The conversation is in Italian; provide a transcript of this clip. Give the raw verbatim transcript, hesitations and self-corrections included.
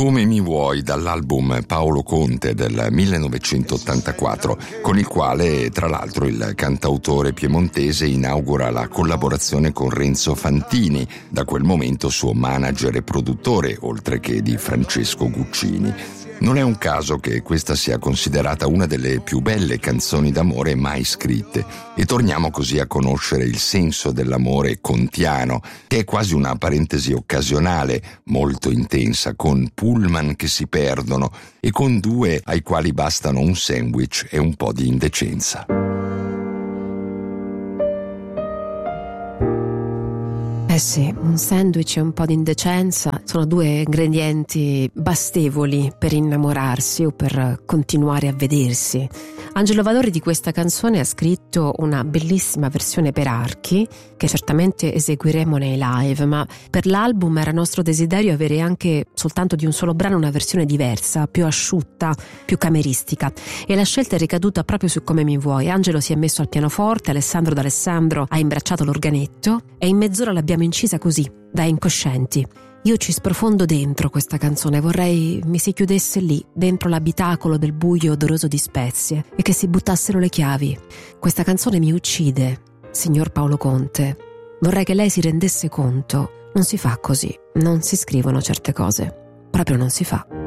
Come mi vuoi, dall'album Paolo Conte del millenovecentottantaquattro, con il quale tra l'altro il cantautore piemontese inaugura la collaborazione con Renzo Fantini, da quel momento suo manager e produttore, oltre che di Francesco Guccini. Non è un caso che questa sia considerata una delle più belle canzoni d'amore mai scritte, e torniamo così a conoscere il senso dell'amore contiano, che è quasi una parentesi occasionale, molto intensa, con pullman che si perdono e con due ai quali bastano un sandwich e un po' di indecenza. Eh sì, un sandwich e un po' di indecenza sono due ingredienti bastevoli per innamorarsi o per continuare a vedersi. Angelo Valori di questa canzone ha scritto una bellissima versione per archi, che certamente eseguiremo nei live, ma per l'album era nostro desiderio avere anche soltanto di un solo brano una versione diversa, più asciutta, più cameristica, e la scelta è ricaduta proprio su Come mi vuoi. Angelo si è messo al pianoforte, Alessandro D'Alessandro ha imbracciato l'organetto e in mezz'ora l'abbiamo incisa così, da incoscienti. Io ci sprofondo dentro questa canzone, vorrei mi si chiudesse lì, dentro l'abitacolo del buio odoroso di spezie, e che si buttassero le chiavi. Questa canzone mi uccide, signor Paolo Conte. Vorrei che lei si rendesse conto. Non si fa così, non si scrivono certe cose. Proprio non si fa.